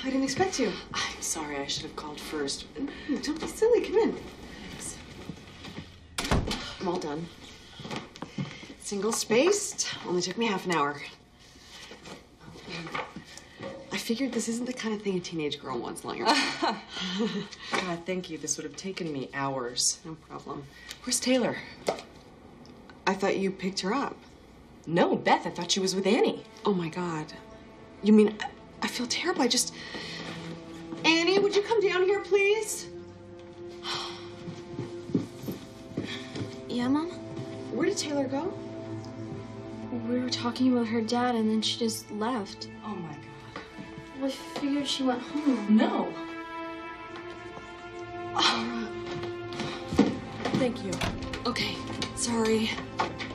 I didn't expect you. I'm sorry, I should have called first. Don't be silly. Come in. Thanks. I'm all done. Single-spaced. Only took me half an hour. I figured this isn't the kind of thing a teenage girl wants lying around. God, thank you. This would have taken me hours. No problem. Where's Taylor? I thought you picked her up. No, Beth. I thought she was with Annie. Oh, my God. You mean, I feel terrible. Annie, would you come down here, please? Yeah, Mom? Where did Taylor go? We were talking with her dad, and then she just left. Oh, my God. I figured she went home. No. Thank you. Okay, sorry.